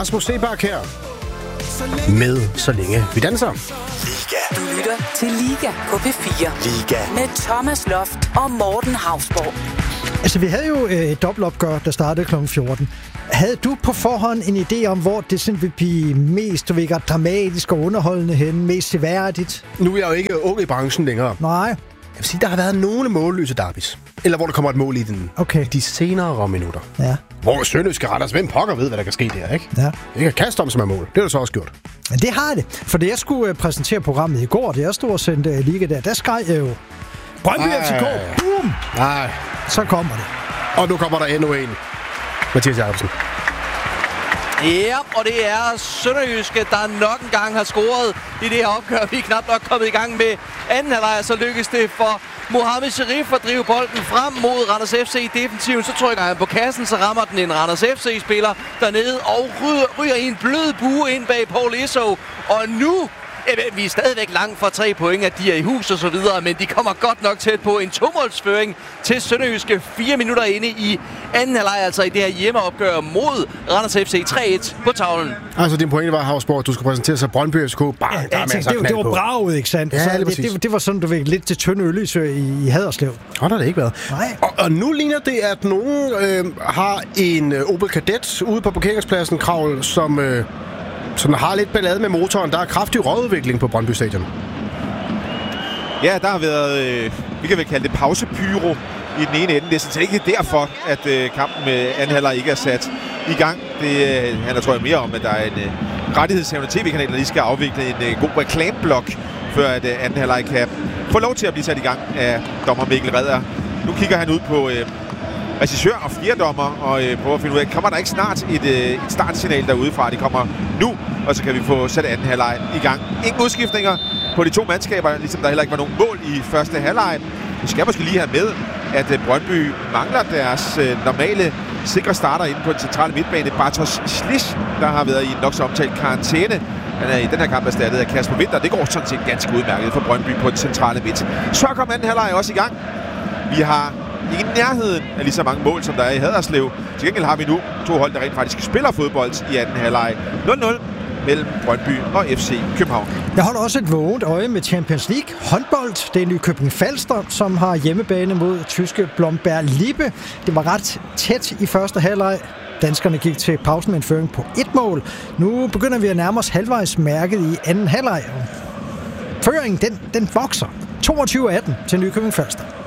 Rasmus Seebach her. Med Så længe vi danser. Liga. Du lytter til Liga på P4. Liga. Med Thomas Loft og Morten Hausborg. Altså, vi havde jo et dobbeltopgør, der startede kl. 14. Havde du på forhånd en idé om, hvor det sådan vil blive mest dramatisk og underholdende hen, mest seværdigt? Nu er jeg jo ikke ung i branchen længere. Nej. Jeg vil sige, der har været nogle målløse derbys. Eller hvor der kommer et mål i de senere minutter. Ja. Hvor Sønderjyske Randers, hvem pokker ved, hvad der kan ske der, ikke? Ja. Det kan kaste om som er mål. Det har du så også gjort. Men det har det. For da jeg skulle præsentere programmet i går, da jeg stod og sendte Liga der skreg jeg jo Brøndby FCK, boom! Nej. Så kommer det. Og nu kommer der endnu en. Mathias Jacobsen. Ja, og det er Sønderjyske, der nok en gang har scoret i det her opgør. Vi er knap nok kommet i gang med anden halvleg, så lykkes det for Mohamed Sharif at drive bolden frem mod Randers FC i defensiven. Så trykker han på kassen, så rammer den en Randers FC-spiller dernede og ryger i en blød bue ind bag Paul Esso. Og nu... vi er stadigvæk langt fra 3 point, at de er i hus og så videre, men de kommer godt nok tæt på en 2-målsføring til Sønderjyske 4 minutter inde i anden halvleg, altså i det her hjemmeopgør mod Randers FC 3-1 på tavlen. Altså din pointe var, Hausborg, at du skulle præsentere sig Brøndby FCK. Det var braget, ikke sandt? Ja, det var sådan, du ved, lidt til tynde Øløsø i Haderslev. Har der det ikke været. Nej. Og nu ligner det, at nogen har en Opel Kadett ude på parkeringspladsen, Kravl, som har lidt ballade med motoren. Der er kraftig rådudvikling på Brøndby Stadion. Ja, der har været, vi kan vel kalde det pausepyro i den ene ende. Det er sådan ikke derfor, at kampen med anden halvleg ikke er sat i gang. Det handler, tror jeg, mere om, at der er en rettighedshavende tv-kanal, der lige skal afvikle en god reklameblok, før at anden halvleg kan få lov til at blive sat i gang af dommer Mikkel Redder. Nu kigger han ud på regissør og fjerdommer og prøver at finde ud af, kommer der ikke snart et startsignal derudefra? Det kommer nu, og så kan vi få sat anden halvleg i gang. Ingen udskiftninger på de to mandskaber, ligesom der heller ikke var nogen mål i første halvleg. Vi skal måske lige have med, at Brøndby mangler deres normale sikre starter inde på den centrale midtbane. Bartosz Slisz, der har været i en nok så omtalt karantæne. Han er i den her kamp erstattet af Kasper Winther. Det går sådan set ganske udmærket for Brøndby på den centrale midt. Så kom anden halvleg også i gang. Vi har ikke i nærheden af lige så mange mål, som der er i Haderslev. Til gengæld har vi nu to hold, der rent faktisk spiller fodbold i anden halvleg. 0-0 mellem Brøndby og FC København. Jeg holder også et vågent øje med Champions League håndbold. Det er Nykøbing Falster, som har hjemmebane mod tyske Blomberg Lippe. Det var ret tæt i første halvleg. Danskerne gik til pausen med en føring på 1 mål. Nu begynder vi at nærme os halvvejs mærket i anden halvleg. Føringen, den vokser. 22-18 til Nykøbing Falster.